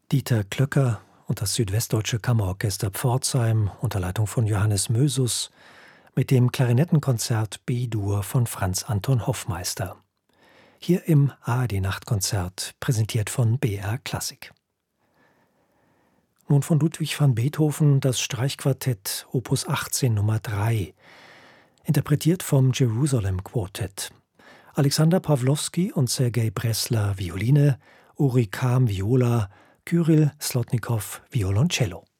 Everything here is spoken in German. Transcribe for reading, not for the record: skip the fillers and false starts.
Dieter Klöcker und das Südwestdeutsche Kammerorchester Pforzheim unter Leitung von Johannes Mösus mit dem Klarinettenkonzert B-Dur von Franz Anton Hoffmeister. Hier im ARD-Nachtkonzert, präsentiert von BR Klassik. Nun von Ludwig van Beethoven das Streichquartett Opus 18 Nummer 3, interpretiert vom Jerusalem Quartet. Alexander Pawlowski und Sergei Bressler Violine, Uri Kam Viola, Kyrill Slotnikow Violoncello.